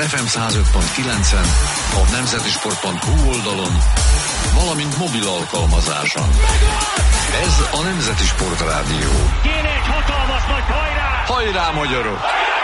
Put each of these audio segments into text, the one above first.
FM 105.9-en, a nemzetisport.hu oldalon, valamint mobil alkalmazáson. Ez a Nemzeti Sport Rádió. Kéne egy hatalmas nagy hajrá! Hajrá, magyarok!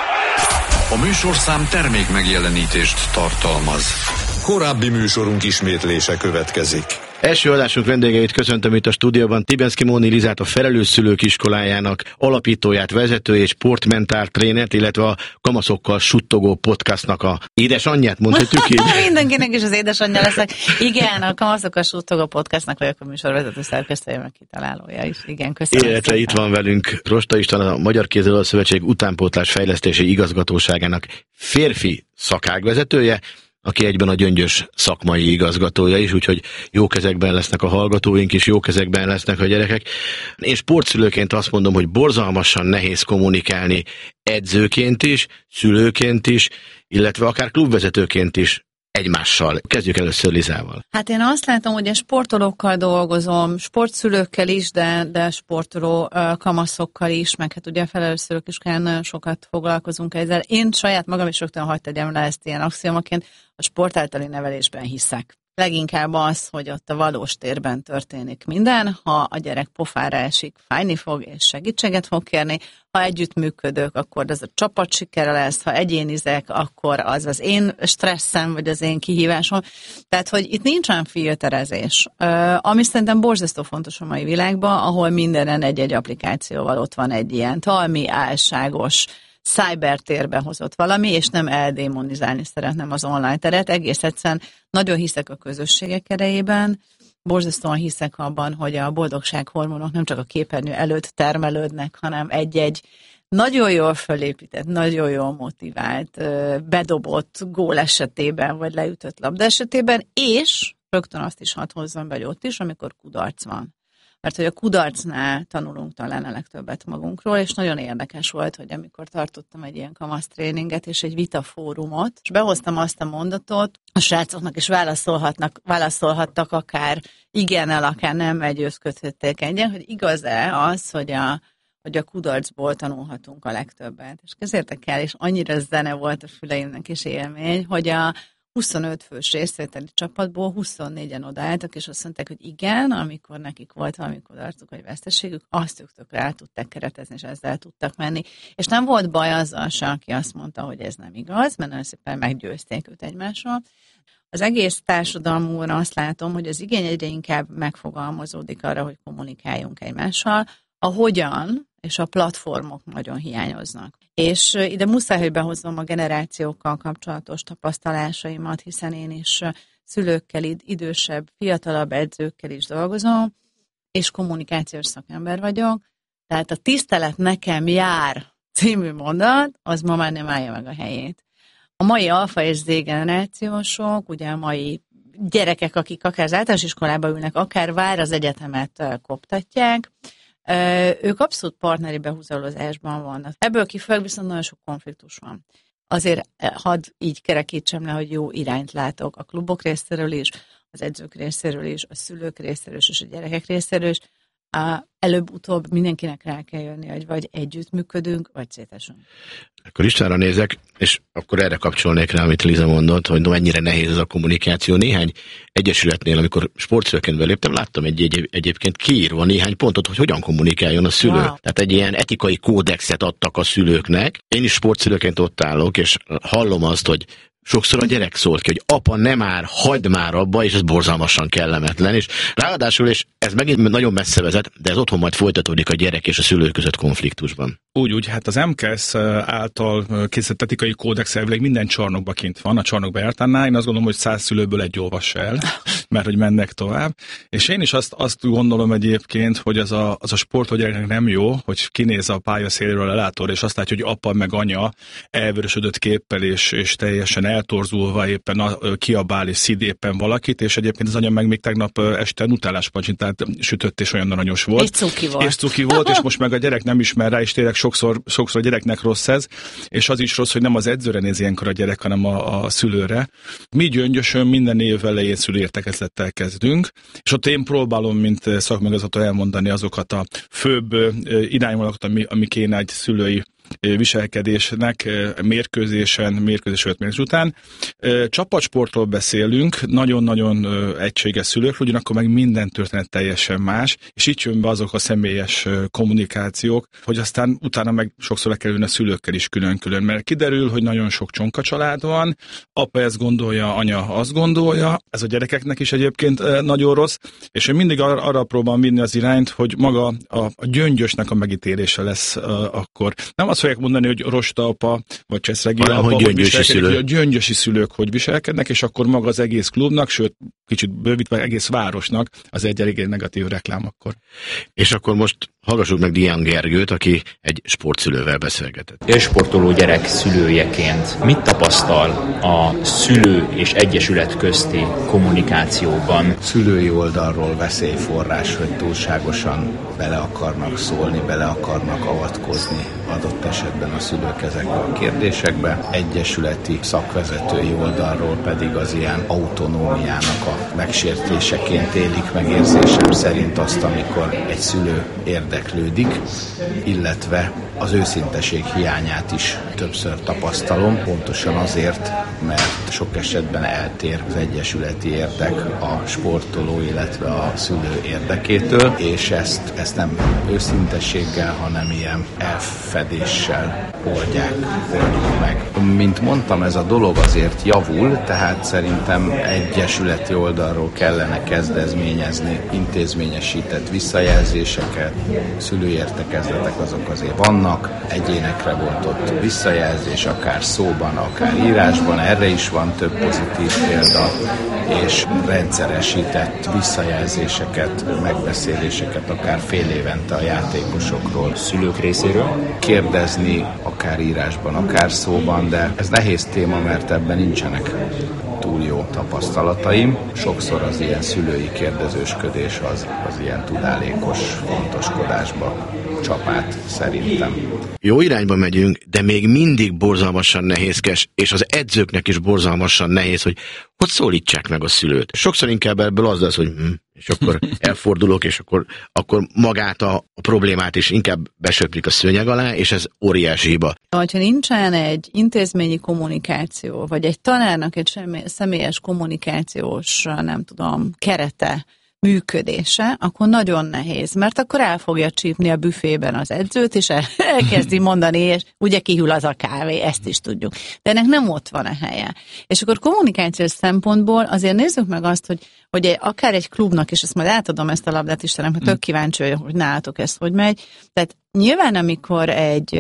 A műsorszám termék megjelenítést tartalmaz. Korábbi műsorunk ismétlése következik. Első adásunk vendégeit köszöntöm itt a stúdióban, Tibenszky Móni Lizát, a Felelős Szülők Iskolájának alapítóját, vezetőjét, sportmentál trénert, illetve a Kamaszokkal suttogó podcastnak a édesanyját, mondhatjuk így? Mindenkinek is az édesanyja leszek. Igen, a Kamaszokkal suttogó podcastnak vagyok a műsorvezető szerkesztője, meg kitalálója is. Igen, köszönöm. Illetve itt van velünk Rosta István, a Magyar Kézilabda Szövetség utánpótlás fejlesztési igazgatóságának férfi szakágvezetője, aki egyben a Gyöngyös szakmai igazgatója is, úgyhogy jó kezekben lesznek a hallgatóink is, jó kezekben lesznek a gyerekek. Én sportszülőként azt mondom, hogy borzalmasan nehéz kommunikálni edzőként is, szülőként is, illetve akár klubvezetőként is egymással. Kezdjük először Lizával. Hát én azt látom, hogy én sportolókkal dolgozom, sportszülőkkel is, de sportoló kamaszokkal is, meg hát ugye a Felelős Szülők Iskoláján sokat foglalkozunk ezzel. Én saját magam is rögtön hadd tegyem le ezt ilyen axiomaként, a sport általi nevelésben hiszek. Leginkább az, hogy ott a valós térben történik minden, ha a gyerek pofára esik, fájni fog és segítséget fog kérni, ha együttműködök, akkor az a csapat sikere lesz, ha egyénizek, akkor az az én stresszem, vagy az én kihívásom. Tehát, hogy itt nincsen filterezés, ami szerintem borzasztó fontos a mai világban, ahol mindenen egy-egy applikációval ott van egy ilyen talmi, álságos, cybertérbe hozott valami, és nem eldémonizálni szeretném az online teret. Egész egyszerűen nagyon hiszek a közösségek erejében, borzasztóan hiszek abban, hogy a boldogsághormonok nem csak a képernyő előtt termelődnek, hanem egy-egy nagyon jól fölépített, nagyon jól motivált, bedobott gól esetében, vagy leütött labda esetében, és rögtön azt is hadd hozzam be, hogy ott is, amikor kudarc van. Mert hogy a kudarcnál tanulunk talán a legtöbbet magunkról, és nagyon érdekes volt, hogy amikor tartottam egy ilyen kamasztréninget és egy vitafórumot, és behoztam azt a mondatot, a srácoknak is válaszolhattak akár igennel, akár nem, győzködhették egyen, hogy igaz-e az, hogy a kudarcból tanulhatunk a legtöbbet. És kezdjétek el, és annyira zene volt a füleimnek is élmény, hogy a 25 fős részvételi csapatból 24-en odaálltak, és azt mondták, hogy igen, amikor nekik volt valami kudarcuk vagy veszteségük, azt ők tökre el tudták keretezni, és ezzel tudtak menni. És nem volt baj azzal se, aki azt mondta, hogy ez nem igaz, mert nagyon szépen meggyőzték őt egymásról. Az egész társadalmúra azt látom, hogy az igény egyre inkább megfogalmazódik arra, hogy kommunikáljunk egymással. A hogyan és a platformok nagyon hiányoznak. És ide muszáj, hogy behozzam a generációkkal kapcsolatos tapasztalásaimat, hiszen én is szülőkkel, idősebb, fiatalabb edzőkkel is dolgozom, és kommunikációs szakember vagyok. Tehát a tisztelet nekem jár című mondat, az ma már nem állja meg a helyét. A mai alfa és Z generációsok, ugye a mai gyerekek, akik akár az általános iskolába ülnek, akár vár az egyetemet koptatják, ők abszolút partneri behúzalozásban vannak. Ebből kifolyólag viszont nagyon sok konfliktus van. Azért hadd így kerekítsem le, hogy jó irányt látok a klubok részéről is, az edzők részéről is, a szülők részéről is, és a gyerekek részéről is. Előbb-utóbb mindenkinek rá kell jönni, hogy vagy együttműködünk, vagy szétesünk. Akkor Istvánra nézek, és akkor erre kapcsolnék rá, amit Liza mondott, hogy mennyire nehéz ez a kommunikáció. Néhány egyesületnél, amikor sportszülőként beléptem, láttam egyébként kiírva néhány pontot, hogy hogyan kommunikáljon a szülő. Wow. Tehát egy ilyen etikai kódexet adtak a szülőknek. Én is sportszülőként ott állok, és hallom azt, hogy sokszor a gyerek szólt ki, hogy apa, nem már, hagyd már abba, és ez borzalmasan kellemetlen. És ráadásul, és ez megint nagyon messze vezet, de ez otthon majd folytatódik a gyerek és a szülő között konfliktusban. Úgy, hát az MKS által készített etikai kódex elvileg minden csarnokban kint van, a csarnokba jártánál. Én azt gondolom, hogy 100 szülőből egy olvassa el, mert hogy mennek tovább. És én is azt gondolom egyébként, hogy az a sport, hogy gyereknek nem jó, hogy kinéz a pályaszéléről a látor, és azt látja, hogy apa meg anya elvörösödött képpel, és teljesen eltorzulva éppen kiabál és szid éppen valakit, és egyébként az anya meg még tegnap este nutellás pancsintát sütött, és olyan aranyos volt. És cuki volt, és most meg a gyerek nem ismer rá, és tényleg sokszor a gyereknek rossz ez, és az is rossz, hogy nem az edzőre néz ilyenkor a gyerek, hanem a szülőre. Mi Gyöngyösön minden év elején szülőértekezlettel kezdünk, és ott én próbálom, mint szakmegazgató elmondani azokat a főbb irányvonalakat, ami kéne egy szülői viselkedésnek mérkőzés után. Csapatsportról beszélünk, nagyon-nagyon egységes szülőkről, ugyanakkor meg minden történet teljesen más, és itt jön be azok a személyes kommunikációk, hogy aztán utána meg sokszor le kell ülni a szülőkkel is külön-külön, mert kiderül, hogy nagyon sok csonka család van, apa ezt gondolja, anya azt gondolja, ez a gyerekeknek is egyébként nagyon rossz, és én mindig arra próbálom vinni az irányt, hogy maga a gyöngyösnek a megítélése lesz akkor. Nem azt fogják mondani, hogy rosta apa, vagy cseszregi apa, hogy viselkedik, hogy a gyöngyösi szülők hogy viselkednek, és akkor maga az egész klubnak, sőt, kicsit bővítve egész városnak az egy elég negatív reklám akkor. És akkor most hallgassuk meg Dián Gergőt, aki egy sportszülővel beszélgetett. Élsportoló gyerek szülőjeként mit tapasztal a szülő és egyesület közti kommunikációban? Szülői oldalról veszélyforrás, hogy túlságosan bele akarnak szólni, bele akarnak avatkozni adott esetben a szülők ezekbe a kérdésekbe. Egyesületi szakvezetői oldalról pedig az ilyen autonómiának a megsértéseként élik meg érzésem szerint azt, amikor egy szülő érdeklődik, illetve az őszinteség hiányát is többször tapasztalom, pontosan azért, mert sok esetben eltér az egyesületi érdek a sportoló, illetve a szülő érdekétől, és ezt nem őszintességgel, hanem ilyen elfedéssel oldjuk meg. Mint mondtam, ez a dolog azért javul, tehát szerintem egyesületi oldalról kellene kezdeményezni intézményesített visszajelzéseket, szülőértekezletek azok azért vannak, egyénekre volt ott visszajelzés, akár szóban, akár írásban, erre is van több pozitív példa, és rendszeresített visszajelzéseket, megbeszéléseket, akár fél évente a játékosokról. Szülők részéről? Kérdezni, akár írásban, akár szóban, de ez nehéz téma, mert ebben nincsenek túl jó tapasztalataim. Sokszor az ilyen szülői kérdezősködés az ilyen tudálékos fontoskodásba csapát szerintem. Jó irányba megyünk, de még mindig borzalmasan nehézkes, és az edzőknek is borzalmasan nehéz, hogy szólítsák meg a szülőt. Sokszor inkább ebből az lesz, hogy és akkor elfordulok, és akkor magát a problémát is inkább besöprik a szőnyeg alá, és ez óriási hiba. Ha nincsen egy intézményi kommunikáció, vagy egy tanárnak egy személyes kommunikációs, nem tudom, kerete, működése, akkor nagyon nehéz, mert akkor el fogja csípni a büfében az edzőt, és elkezdi mondani, és ugye kihűl az a kávé, ezt is tudjuk. De ennek nem ott van a helye. És akkor kommunikációs szempontból azért nézzük meg azt, hogy akár egy klubnak, és ezt majd átadom ezt a labdát Istenem, hogy tök kíváncsi, hogy nálatok ez hogy megy. Tehát nyilván, amikor egy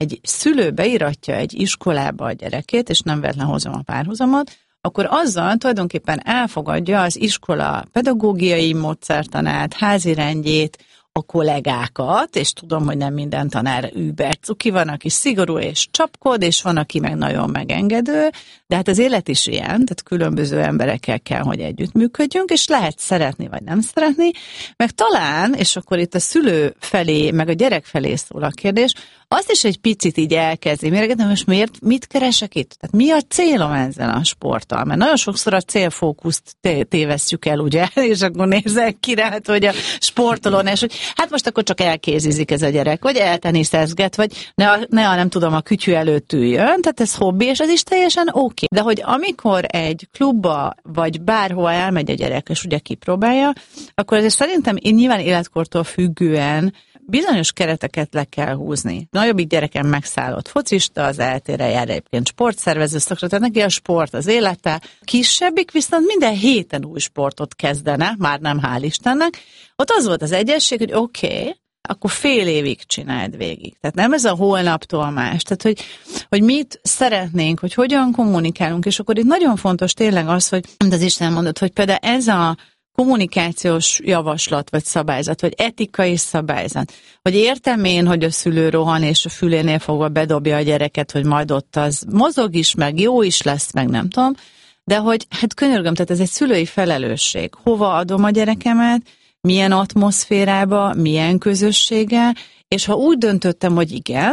szülő beiratja egy iskolába a gyerekét, és nem véletlen hozom a párhuzamot, akkor azzal tulajdonképpen elfogadja az iskola pedagógiai módszertanát, házirendjét, a kollégákat, és tudom, hogy nem minden tanár übercuki, van, aki szigorú és csapkod, és van, aki meg nagyon megengedő, de hát az élet is ilyen, tehát különböző emberekkel kell, hogy együttműködjünk, és lehet szeretni, vagy nem szeretni, meg talán, és akkor itt a szülő felé, meg a gyerek felé szól a kérdés, azt is egy picit így elkezdi mérgetni, most mit keresek itt? Tehát mi a célom ezzel a sporttal? Mert nagyon sokszor a célfókuszt tévesszük el, ugye? És akkor nézek ki rá, hogy a sportolón, és hogy hát most akkor csak elkézizik ez a gyerek, vagy elteniszezget, vagy nem tudom, a kütyű előtt üljön, tehát ez hobbi, és ez is teljesen oké. De hogy amikor egy klubba, vagy bárhova elmegy a gyerek, és ugye kipróbálja, akkor azért szerintem nyilván életkortól függően bizonyos kereteket le kell húzni. Nagyobbik gyerekem megszállott focista, az eltére jár egyébként sportszervező szakra, tehát neki a sport az élete. Kisebbik viszont minden héten új sportot kezdene, már nem, hál' Istennek. Ott az volt az egyesség, hogy oké, akkor fél évig csináld végig. Tehát nem ez a holnaptól más. Tehát, hogy mit szeretnénk, hogy hogyan kommunikálunk, és akkor itt nagyon fontos tényleg az, hogy az Isten mondott, hogy például ez a kommunikációs javaslat, vagy szabályzat, vagy etikai szabályzat, hogy értem én, hogy a szülő rohan, és a fülénél fogva bedobja a gyereket, hogy majd ott az mozog is, meg jó is lesz, meg nem tudom, de hogy hát könyörgöm, tehát ez egy szülői felelősség. Hova adom a gyerekemet, milyen atmoszférába, milyen közösséggel, és ha úgy döntöttem, hogy igen,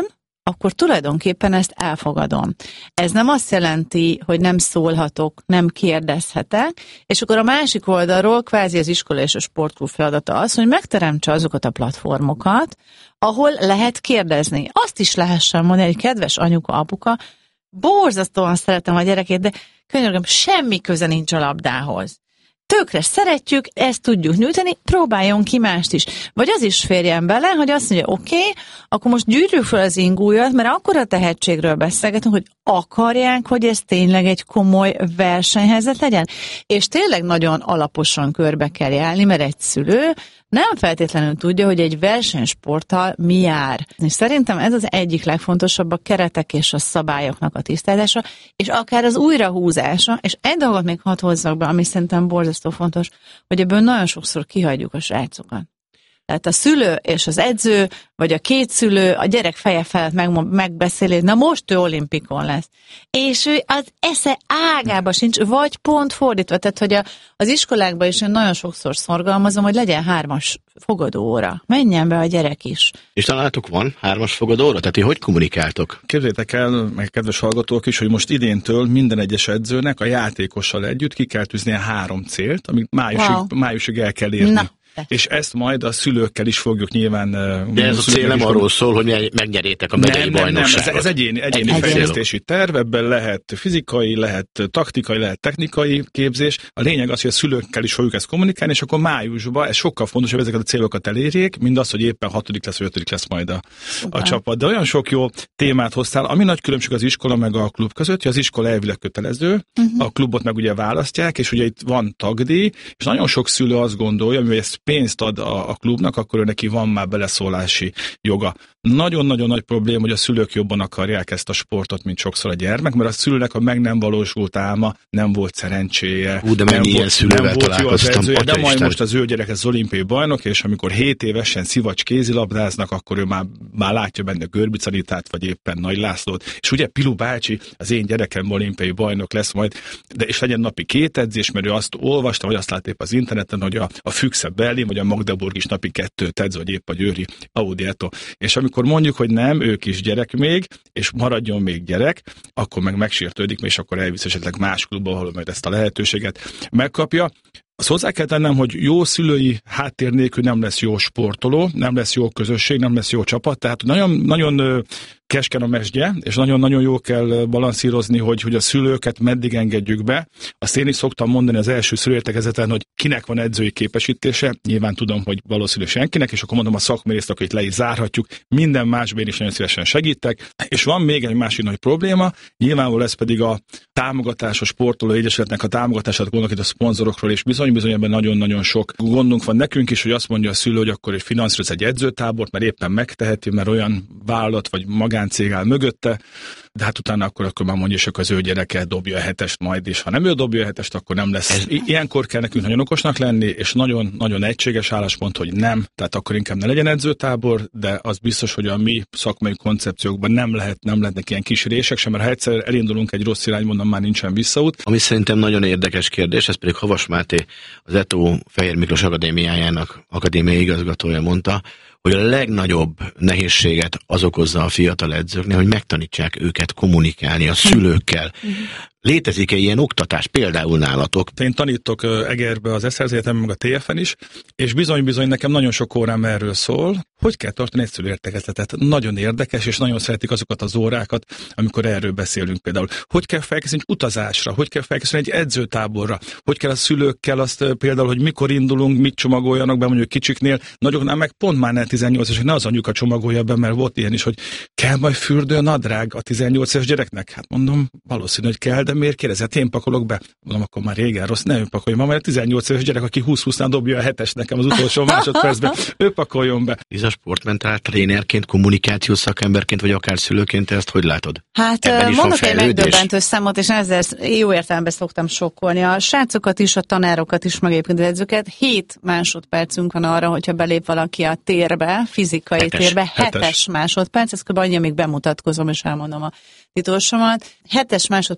akkor tulajdonképpen ezt elfogadom. Ez nem azt jelenti, hogy nem szólhatok, nem kérdezhetek, és akkor a másik oldalról kvázi az iskola és a sportklub feladata az, hogy megteremtse azokat a platformokat, ahol lehet kérdezni. Azt is lehessen mondani, hogy kedves anyuka, apuka, borzasztóan szeretem a gyerekét, de könyörgöm, semmi köze nincs a labdához. Tökre szeretjük, ezt tudjuk nyújtani, próbáljon ki mást is. Vagy az is férjen bele, hogy azt mondja, oké, akkor most gyűjtjük fel az ingújat, mert akkor a tehetségről beszélgetünk, hogy akarják, hogy ez tényleg egy komoly versenyhelyzet legyen. És tényleg nagyon alaposan körbe kell járni, mert egy szülő nem feltétlenül tudja, hogy egy versenysporttal mi jár. És szerintem ez az egyik legfontosabb, a keretek és a szabályoknak a tisztázása, és akár az újrahúzása, és egy dolgot még hadd hozzak be, ami szerintem borzasztó fontos, hogy ebből nagyon sokszor kihagyjuk a srácokat. Tehát a szülő és az edző, vagy a két szülő a gyerek feje felett megbeszéli, na most ő olimpikon lesz. És ő az esze ágába sincs, vagy pont fordítva. Tehát, hogy az iskolákban is én nagyon sokszor szorgalmazom, hogy legyen 3-as fogadóóra. Menjen be a gyerek is. És találatok van 3-as fogadóóra? Tehát hogy kommunikáltok? Képzeljétek el, meg kedves hallgatók is, hogy most idéntől minden egyes edzőnek a játékossal együtt ki kell tűznie 3 célt, amit májusig el kell érni. Na. És ezt majd a szülőkkel is fogjuk nyilván... De ez a cél nem arról szól, hogy megnyerjétek a megyei bajnokságot. Nem, ez egyéni fejlesztési terv, ebben lehet fizikai, lehet taktikai, lehet technikai képzés. A lényeg az, hogy a szülőkkel is fogjuk ezt kommunikálni, és akkor májusban ez sokkal fontosabb, ezeket a célokat elérjék, mint az, hogy éppen 6. lesz, vagy 5. lesz majd a csapat. De olyan sok jó témát hoztál, ami nagy különbség az iskola meg a klub között, hogy az iskola elvileg kötelező, a klubot meg ugye választják, és ugye itt van tagdíj, és nagyon sok szülő azt gondolja, hogy ezt pénzt ad a klubnak, akkor ő neki van már beleszólási joga. Nagyon-nagyon nagy probléma, hogy a szülők jobban akarják ezt a sportot, mint sokszor a gyermek, mert a szülőnek a meg nem valósult álma, nem volt szerencséje, de nem ilyen szülővel találkoztam. De majd most az ő gyerek az olimpiai bajnok, és amikor 7 évesen szivacs kézilabdáznak, akkor ő már látja benne Görbic Anitát, vagy éppen Nagy Lászlót. És ugye Pilu bácsi, az én gyerekem olimpiai bajnok lesz majd, de és legyen napi 2 edzés, mert ő azt olvasta, vagy azt lát épp az interneten, hogy a Füchse Berlin, vagy a Magdeburg is napi 2 edz, vagy épp a győri Audi Eto. És amikor mondjuk, hogy nem, ők is gyerek még, és maradjon még gyerek, akkor meg megsértődik, és akkor elvisz esetleg más klubba, ahol majd ezt a lehetőséget megkapja. Azt hozzá kell tennem, hogy jó szülői háttér nélkül nem lesz jó sportoló, nem lesz jó közösség, nem lesz jó csapat, tehát nagyon keskeny a mesdje, és nagyon-nagyon jó kell balanszírozni, hogy a szülőket meddig engedjük be. Azt én is szoktam mondani az első szülőértekezeten, hogy kinek van edzői képesítése, nyilván tudom, hogy valószínű senkinek, és akkor mondom a szakmai részt, hogy le is zárhatjuk, minden másban én is nagyon szívesen segítek. És van még egy másik nagy probléma, nyilvánvaló ez pedig a támogatás, a sportoló egyesületnek a támogatását, gondolok itt a szponzorokról, és bizony ebben nagyon-nagyon sok gondunk van nekünk is, hogy azt mondja a szülő, hogy akkor finanszíroz egy edzőtábort, mert éppen megteheti, mert olyan vállalat vagy magáncég áll mögötte, de hát utána akkor már mondja, hogy az ő gyereke dobja a 7-est majd, és ha nem ő dobja a 7-est, akkor nem lesz. Ilyenkor kell nekünk nagyon okosnak lenni, és nagyon egységes álláspont, hogy nem, tehát akkor inkább ne legyen edzőtábor, de az biztos, hogy a mi szakmai koncepciókban nem lehetnek ilyen kis rések sem, mert ha egyszer elindulunk egy rossz irányban, már nincsen visszaút. Ami szerintem nagyon érdekes kérdés, ez pedig Havas Máté, az ETO Fehér Miklós Akadémiájának akadémiai igazgatója mondta, hogy a legnagyobb nehézséget az okozza a fiatal edzőknél, hogy megtanítsák őket kommunikálni a szülőkkel. Létezik-e ilyen oktatás például nálatok? Én tanítok Egerbe az SZRZ Egyetemen, meg a TF-en is, és bizony nekem nagyon sok órám erről szól, hogy kell tartani egy szülőértekezletet. Nagyon érdekes, és nagyon szeretik azokat az órákat, amikor erről beszélünk például. Hogy kell felkészülni egy utazásra, hogy kell felkészülni egy edzőtáborra, hogy kell a szülőkkel azt például, hogy mikor indulunk, mit csomagoljanak be mondjuk kicsiknél, nagyoknál meg pont már ne 18 és ne az anyuka csomagolja be, mert volt ilyen is, hogy kell majd fürdőnadrág a 18 éves gyereknek. Hát mondom, valószínű, hogy kell, de miért kérdez? Hát én pakolok be. Mondom, akkor már régen rossz, ne ő pakoljon. Ma már 18 éves gyerek, aki 20-20-nál dobja a 7-es nekem az utolsó másodpercben, ő pakoljon be. Liza, sportmentál trénerként, kommunikációs szakemberként, vagy akár szülőként, te ezt hogy látod? Hát mondok egy megdöbbentő számot, és ezzel jó értelemben szoktam sokkolni. A srácokat is, a tanárokat is, meg egyébként az edzőket. 7 másodpercünk van arra, hogyha belép valaki a térbe, fizikai térbe, 7-es másodperc, ez kb. Annyi, amíg bemutatkozom, és elmondom a titulsomat. 7-es másodpercünk van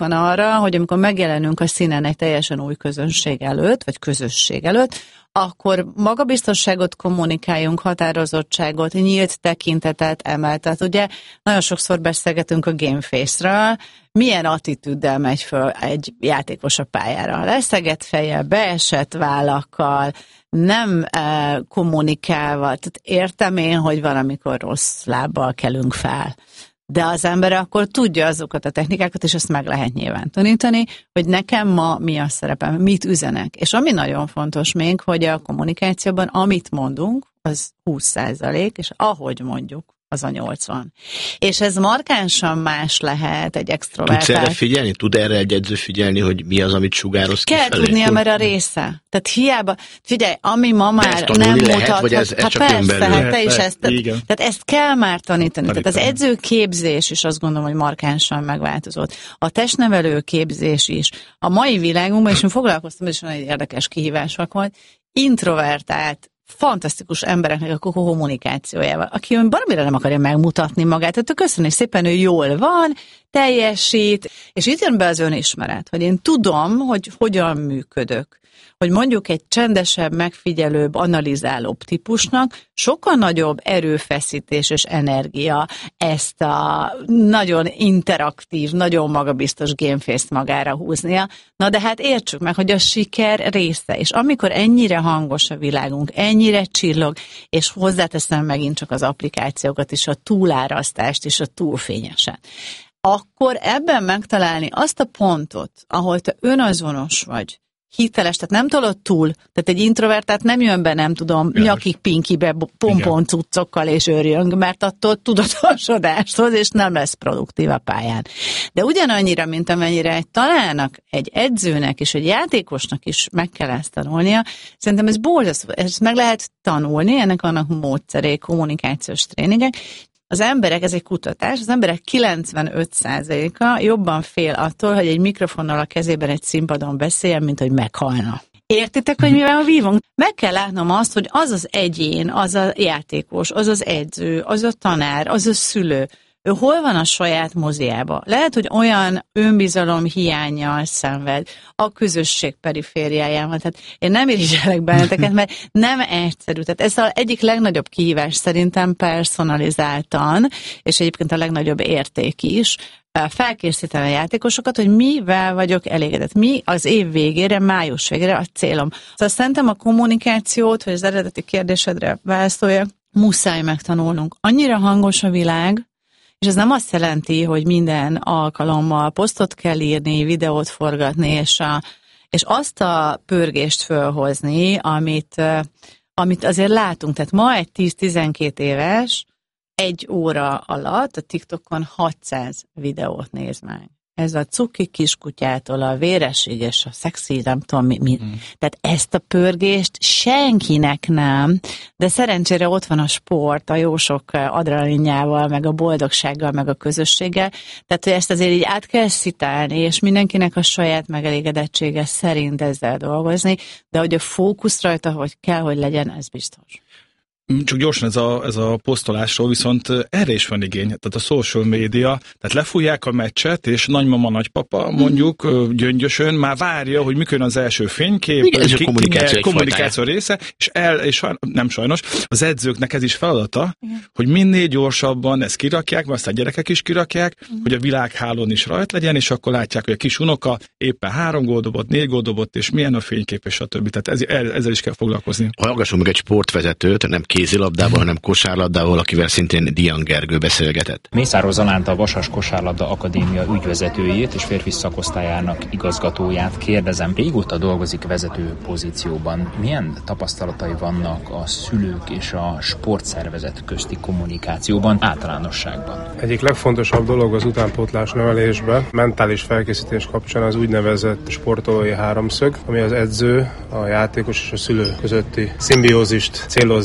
van arra, hogy amikor megjelenünk a színen egy teljesen új közönség előtt, vagy közösség előtt, akkor magabiztosságot kommunikáljunk, határozottságot, nyílt tekintetet emeltet. Ugye nagyon sokszor beszélgetünk a gameface-ről, milyen attitűddel megy föl egy játékos a pályára. Leszegett fejjel, beesett vállakkal, nem kommunikálva. Tehát értem én, hogy valamikor rossz lábbal kelünk fel. De az ember akkor tudja azokat a technikákat, és ezt meg lehet nyilvántanítani, hogy nekem ma mi a szerepem, mit üzenek. És ami nagyon fontos még, hogy a kommunikációban, amit mondunk, az 20%, és ahogy mondjuk, az a 80. És ez markánsan más lehet egy extrovertált. Tudsz erre figyelni? Tud erre egy edző figyelni, hogy mi az, amit sugároz kifelé? Kell tudnia, mert a része. Tehát hiába, figyelj, ami ma már nem mutat, vagy ez hát csak persze, hát te is ezt, tehát ezt kell már tanítani. Tehát az edzőképzés is azt gondolom, hogy markánsan megváltozott. A testnevelő képzés is. A mai világunkban, és én foglalkoztam, és egy érdekes kihívások volt, introvertált, fantasztikus embereknek a kommunikációjával, aki baromira nem akarja megmutatni magát, tehát köszönöm szépen, ő jól van, teljesít, és itt jön be az önismeret, hogy én tudom, hogy hogyan működök. Hogy mondjuk egy csendesebb, megfigyelőbb, analizálóbb típusnak sokkal nagyobb erőfeszítés és energia ezt a nagyon interaktív, nagyon magabiztos gameface-t magára húznia. Na de hát értsük meg, hogy a siker része, és amikor ennyire hangos a világunk, ennyire csillog, és hozzáteszem megint csak az applikációkat és a túlárasztást és a túlfényesen, akkor ebben megtalálni azt a pontot, ahol te önazonos vagy, hiteles, tehát nem tolod túl, tehát egy introvertált nem jön be, nem tudom, nyakig pinkibe, pompon cuccokkal és őrjönk, mert attól tudatosodást hoz, és nem lesz produktív a pályán. De ugyanannyira, mint amennyire egy találnak, egy edzőnek és egy játékosnak is meg kell ezt tanulnia, szerintem ez borzasztó, ezt meg lehet tanulni, ennek vannak módszerei, kommunikációs tréningek. Az emberek, ez egy kutatás, az emberek 95%-a jobban fél attól, hogy egy mikrofonnal a kezében egy színpadon beszéljen, mint hogy meghalna. Értitek, hogy mivel vívunk? Meg kell látnom azt, hogy az az egyén, az a játékos, az az edző, az a tanár, az a szülő, ő hol van a saját moziába? Lehet, hogy olyan önbizalom hiánnyal szenved a közösség perifériáján. Tehát én nem irigyelek benneteket, mert nem egyszerű. Tehát ez az egyik legnagyobb kihívás szerintem personalizáltan, és egyébként a legnagyobb érték is, felkészíteni a játékosokat, hogy mivel vagyok elégedett. Mi az év végére, május végére a célom. Szóval szerintem a kommunikációt, hogy az eredeti kérdésedre válaszoljak, muszáj megtanulnunk. Annyira hangos a világ, és ez nem azt jelenti, hogy minden alkalommal posztot kell írni, videót forgatni, és azt a pörgést fölhozni, amit azért látunk. Tehát ma egy 10-12 éves 1 óra alatt a TikTokon 600 videót néz meg. Ez a cuki kiskutyától a véresig és a szexi, nem tudom mi. Tehát ezt a pörgést senkinek nem, de szerencsére ott van a sport, a jó sok adrenalinjával, meg a boldogsággal, meg a közösséggel. Tehát, hogy ezt azért így át kell szitálni, és mindenkinek a saját megelégedettsége szerint ezzel dolgozni, de hogy a fókusz rajta, hogy kell, hogy legyen, ez biztos. Csak gyorsan ez a posztolásról, viszont erre is van igény. Tehát a social media, tehát lefújják a meccset, és nagymama, nagypapa mondjuk gyöngyösön már várja, hogy mikor az első fénykép, igen, ez a kommunikáció része, és nem sajnos, az edzőknek ez is feladata, hogy minél gyorsabban ezt kirakják, mert aztán a gyerekek is kirakják, hogy a világhálón is rajt legyen, és akkor látják, hogy a kis unoka éppen 3 gólt dobott, 4 gólt dobott, és milyen a fénykép, és a többi. Tehát ezzel is kell foglalkozni. Hallgassunk meg egy sportvezetőt, nem kézilabdával, hanem kosárlabdával, akivel szintén Dian Gergő beszélgetett. Mészáros Zalánta, a Vasas Kosárlabda Akadémia ügyvezetőjét és férfi szakosztályának igazgatóját kérdezem. Régóta dolgozik vezető pozícióban. Milyen tapasztalatai vannak a szülők és a sportszervezet közti kommunikációban általánosságban? Egyik legfontosabb dolog az utánpótlás nevelésben, mentális felkészítés kapcsán az úgynevezett sportolói háromszög, ami az edző, a játékos és a szülő közötti szimbiózist célozza meg.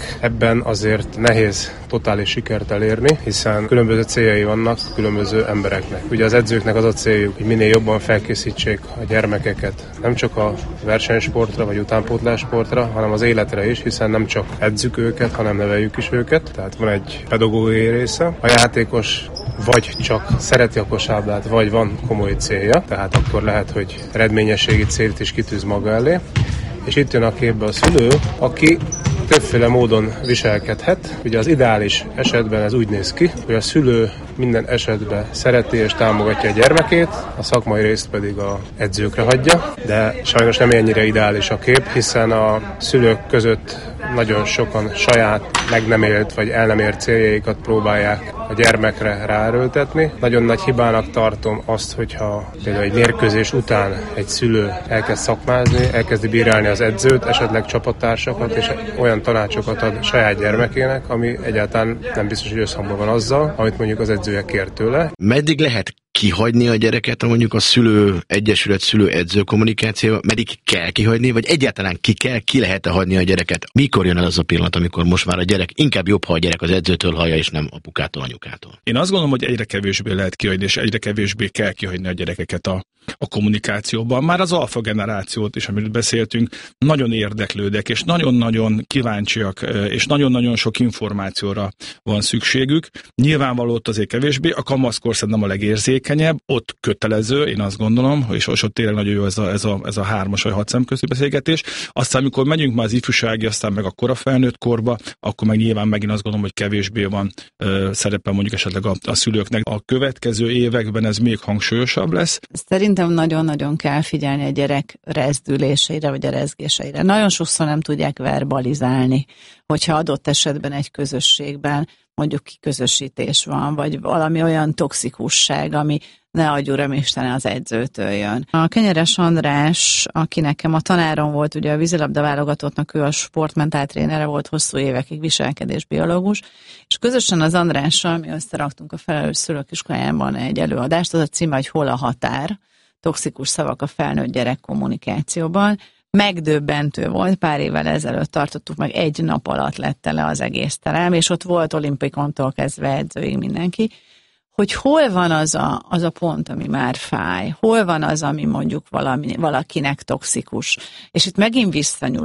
edzőnek ebben azért nehéz totális sikert elérni, hiszen különböző céljai vannak különböző embereknek. Ugye az edzőknek az a céljuk, hogy minél jobban felkészítsék a gyermekeket, nem csak a versenysportra vagy utánpótlássportra, hanem az életre is, hiszen nem csak edzük őket, hanem neveljük is őket. Tehát van egy pedagógiai része. A játékos vagy csak szereti a kosárlabdát, vagy van komoly célja, tehát akkor lehet, hogy eredményességi célt is kitűz maga elé. És itt jön a képbe a szülő, aki többféle módon viselkedhet. Ugye az ideális esetben ez úgy néz ki, hogy a szülő minden esetben szereti és támogatja a gyermekét, a szakmai részt pedig az edzőkre hagyja, de sajnos nem ennyire ideális a kép, hiszen a szülők között nagyon sokan saját meg nem élt vagy el nem ért céljaikat próbálják a gyermekre ráerőltetni. Nagyon nagy hibának tartom azt, hogyha például egy mérkőzés után egy szülő elkezd szakmázni, elkezdi bírálni az edzőt, esetleg csapattársakat, és olyan tanácsokat ad saját gyermekének, ami egyáltalán nem biztos, hogy összhangban van azzal, amit mondjuk az edzője kér tőle. Meddig lehet kihagyni a gyereket, mondjuk a egyesület szülő-edző kommunikációval, meddig kell kihagyni, vagy egyáltalán ki lehet-e hagyni a gyereket? Mikor jön el az a pillanat, amikor most már a gyerek inkább jobb, ha a gyerek az edzőtől hallja, és nem apukától, anyukától? Én azt gondolom, hogy egyre kevésbé lehet kihagyni, és egyre kevésbé kell kihagyni a gyerekeket a kommunikációban. Már az alfa generációt is, amiről beszéltünk, nagyon érdeklődnek, és nagyon-nagyon kíváncsiak, és nagyon-nagyon sok információra van szükségük. Nyilvánvaló ott azért kevésbé, a kamaszkor szerintem a legérzékenyebb, ott kötelező, én azt gondolom, és ott tényleg nagyon jó ez a 3 vagy 6 szemközti beszélgetés. Aztán, amikor megyünk már az ifjúsági, aztán meg a kora felnőtt korba, akkor meg nyilván megint azt gondolom, hogy kevésbé van szerepe mondjuk esetleg a szülőknek. A következő években ez még hangsúlyosabb lesz. Szerintem nagyon-nagyon kell figyelni a gyerek rezdüléseire, vagy a rezgéseire. Nagyon sokszor nem tudják verbalizálni, hogyha adott esetben egy közösségben mondjuk kiközösítés van, vagy valami olyan toxikusság, ami ne adj uram Istene az edzőtől jön. A Kenyeres András, aki nekem a tanárom volt, ugye a vízilabda válogatottnak ő a sportmentáltrénere volt hosszú évekig, viselkedésbiológus, és közösen az Andrással mi összeraktunk a Felelős Szülők Iskolájában egy előadást, az a címe, hogy Hol a határ? Toxikus szavak a felnőtt gyerek kommunikációban. Megdöbbentő volt, pár évvel ezelőtt tartottuk meg, egy nap alatt lett tele az egész terem, és ott volt olimpikontól kezdve edzőig mindenki, hogy hol van az a pont, ami már fáj, hol van az, ami mondjuk valakinek toxikus. És itt megint visszanyúl